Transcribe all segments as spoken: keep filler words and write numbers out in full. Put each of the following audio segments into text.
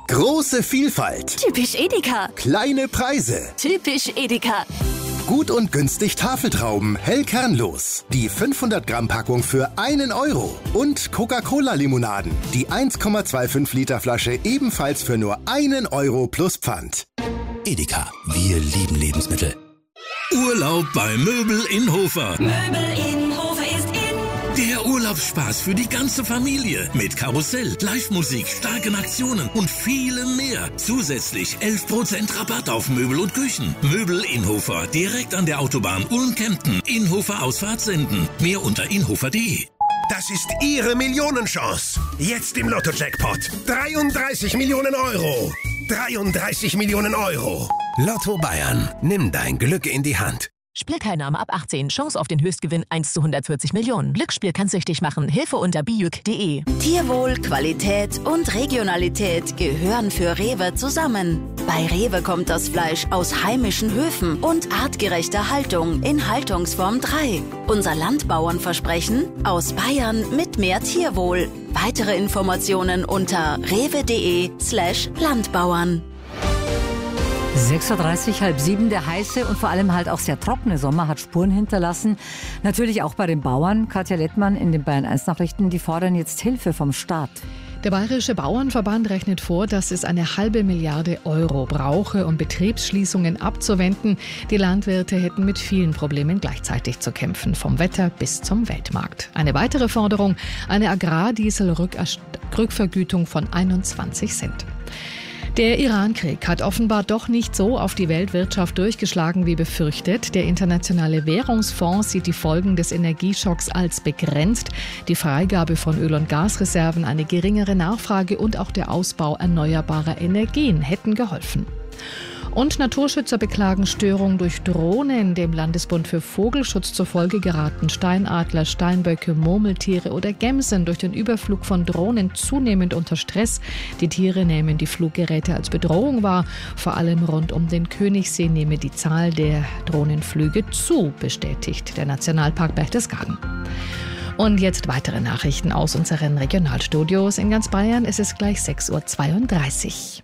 Große Vielfalt. Typisch Edeka. Kleine Preise. Typisch Edeka. Gut und günstig Tafeltrauben, hell kernlos. Die fünfhundert Gramm Packung für einen Euro. Und Coca-Cola-Limonaden. Die eins Komma fünfundzwanzig Liter Flasche ebenfalls für nur einen Euro plus Pfand. Edeka, wir lieben Lebensmittel. Urlaub bei Möbel in Hofer. Möbel in Hofer ist in. Der Urlaubsspaß für die ganze Familie. Mit Karussell, Live-Musik, starken Aktionen und vielem mehr. Zusätzlich elf Prozent Rabatt auf Möbel und Küchen. Möbel in Hofer, direkt an der Autobahn Ulm-Kempten. Inhofer Ausfahrt senden. Mehr unter inhofer punkt de. Das ist Ihre Millionenchance. Jetzt im Lotto-Jackpot. dreiunddreißig Millionen Euro. dreiunddreißig Millionen Euro. Lotto Bayern. Nimm dein Glück in die Hand. Spielteilnahme ab achtzehn. Chance auf den Höchstgewinn eins zu hundertvierzig Millionen. Glücksspiel kann süchtig machen. Hilfe unter bijuk punkt de. Tierwohl, Qualität und Regionalität gehören für Rewe zusammen. Bei Rewe kommt das Fleisch aus heimischen Höfen und artgerechter Haltung in Haltungsform drei. Unser Landbauernversprechen: aus Bayern mit mehr Tierwohl. Weitere Informationen unter rewe.de slash Landbauern. sechs Uhr dreißig, halb sieben, der heiße und vor allem halt auch sehr trockene Sommer hat Spuren hinterlassen. Natürlich auch bei den Bauern. Katja Lettmann in den Bayern eins Nachrichten, die fordern jetzt Hilfe vom Staat. Der Bayerische Bauernverband rechnet vor, dass es eine halbe Milliarde Euro brauche, um Betriebsschließungen abzuwenden. Die Landwirte hätten mit vielen Problemen gleichzeitig zu kämpfen, vom Wetter bis zum Weltmarkt. Eine weitere Forderung, eine Agrardieselrückvergütung von einundzwanzig Cent. Der Iran-Krieg hat offenbar doch nicht so auf die Weltwirtschaft durchgeschlagen wie befürchtet. Der Internationale Währungsfonds sieht die Folgen des Energieschocks als begrenzt. Die Freigabe von Öl- und Gasreserven, eine geringere Nachfrage und auch der Ausbau erneuerbarer Energien hätten geholfen. Und Naturschützer beklagen Störungen durch Drohnen. Dem Landesbund für Vogelschutz zufolge geraten Steinadler, Steinböcke, Murmeltiere oder Gämsen durch den Überflug von Drohnen zunehmend unter Stress. Die Tiere nehmen die Fluggeräte als Bedrohung wahr. Vor allem rund um den Königssee nehme die Zahl der Drohnenflüge zu, bestätigt der Nationalpark Berchtesgaden. Und jetzt weitere Nachrichten aus unseren Regionalstudios in ganz Bayern. Es ist gleich sechs Uhr zweiunddreißig.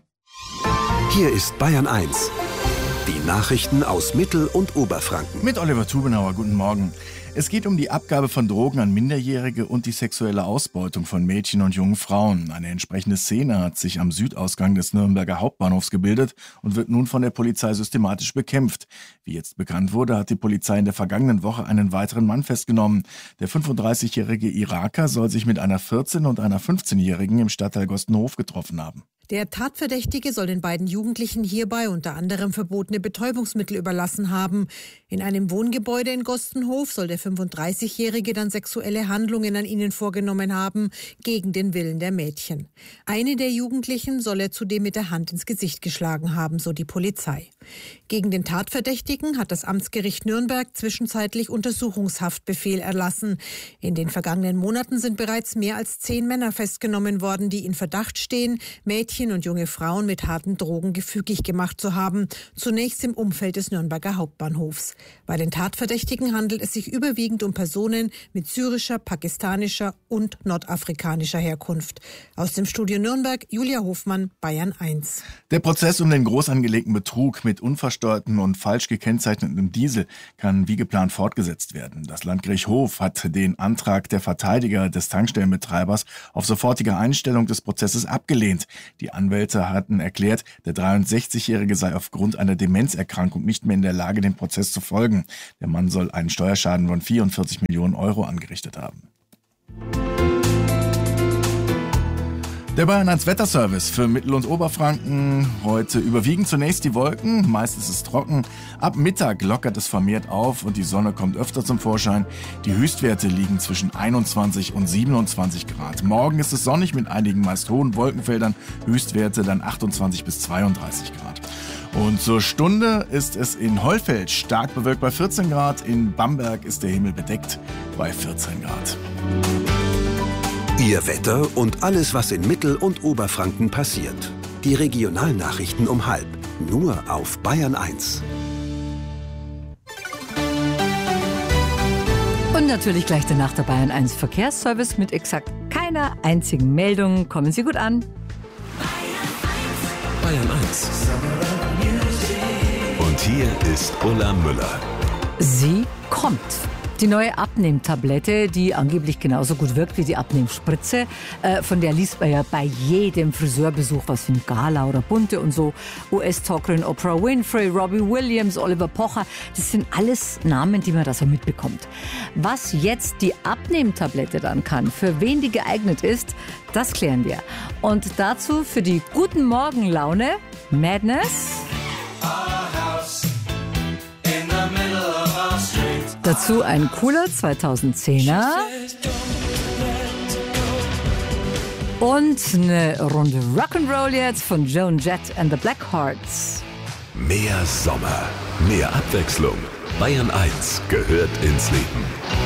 Hier ist Bayern eins. Die Nachrichten aus Mittel- und Oberfranken. Mit Oliver Tubenauer, guten Morgen. Es geht um die Abgabe von Drogen an Minderjährige und die sexuelle Ausbeutung von Mädchen und jungen Frauen. Eine entsprechende Szene hat sich am Südausgang des Nürnberger Hauptbahnhofs gebildet und wird nun von der Polizei systematisch bekämpft. Wie jetzt bekannt wurde, hat die Polizei in der vergangenen Woche einen weiteren Mann festgenommen. Der fünfunddreißigjährige Iraker soll sich mit einer vierzehn- und einer fünfzehnjährigen im Stadtteil Gostenhof getroffen haben. Der Tatverdächtige soll den beiden Jugendlichen hierbei unter anderem verbotene Betäubungsmittel überlassen haben. In einem Wohngebäude in Gostenhof soll der fünfunddreißigjährige dann sexuelle Handlungen an ihnen vorgenommen haben, gegen den Willen der Mädchen. Eine der Jugendlichen soll er zudem mit der Hand ins Gesicht geschlagen haben, so die Polizei. Gegen den Tatverdächtigen hat das Amtsgericht Nürnberg zwischenzeitlich Untersuchungshaftbefehl erlassen. In den vergangenen Monaten sind bereits mehr als zehn Männer festgenommen worden, die in Verdacht stehen, Mädchen und junge Frauen mit harten Drogen gefügig gemacht zu haben, zunächst im Umfeld des Nürnberger Hauptbahnhofs. Bei den Tatverdächtigen handelt es sich überwiegend um Personen mit syrischer, pakistanischer und nordafrikanischer Herkunft. Aus dem Studio Nürnberg, Julia Hofmann, Bayern eins. Der Prozess um den groß angelegten Betrug mit unversteuertem und falsch gekennzeichnetem Diesel kann wie geplant fortgesetzt werden. Das Landgericht Hof hat den Antrag der Verteidiger des Tankstellenbetreibers auf sofortige Einstellung des Prozesses abgelehnt. Die Anwälte hatten erklärt, der dreiundsechzigjährige sei aufgrund einer Demenzerkrankung nicht mehr in der Lage, dem Prozess zu folgen. Der Mann soll einen Steuerschaden von vierundvierzig Millionen Euro angerichtet haben. Der Bayern eins Wetterservice für Mittel- und Oberfranken. Heute überwiegen zunächst die Wolken, meist ist es trocken. Ab Mittag lockert es vermehrt auf und die Sonne kommt öfter zum Vorschein. Die Höchstwerte liegen zwischen einundzwanzig und siebenundzwanzig Grad. Morgen ist es sonnig mit einigen meist hohen Wolkenfeldern. Höchstwerte dann achtundzwanzig bis zweiunddreißig Grad. Und zur Stunde ist es in Hollfeld stark bewölkt bei vierzehn Grad. In Bamberg ist der Himmel bedeckt bei vierzehn Grad. Ihr Wetter und alles, was in Mittel- und Oberfranken passiert. Die Regionalnachrichten um halb. Nur auf Bayern eins. Und natürlich gleich danach der Bayern eins Verkehrsservice mit exakt keiner einzigen Meldung. Kommen Sie gut an. Bayern eins Bayern eins. Und hier ist Ulla Müller. Sie kommt. Die neue Abnehmtablette, die angeblich genauso gut wirkt wie die Abnehmspritze, äh, von der liest man ja bei jedem Friseurbesuch was von Gala oder Bunte und so. U S-Talkerin Oprah Winfrey, Robbie Williams, Oliver Pocher, das sind alles Namen, die man da so mitbekommt. Was jetzt die Abnehmtablette dann kann, für wen die geeignet ist, das klären wir. Und dazu für die Guten Morgen-Laune Madness. Dazu ein cooler zweitausendzehner und eine Runde Rock'n'Roll jetzt von Joan Jett and the Blackhearts. Mehr Sommer, mehr Abwechslung. Bayern eins gehört ins Leben.